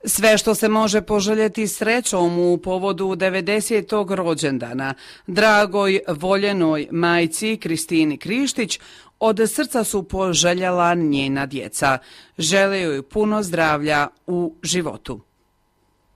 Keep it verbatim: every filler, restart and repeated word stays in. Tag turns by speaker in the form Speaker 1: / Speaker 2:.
Speaker 1: Sve što se može poželjeti srećom u povodu devedesetog rođendana dragoj voljenoj majci Kristini Krištić od srca su poželjela njena djeca. Žele joj puno zdravlja u životu.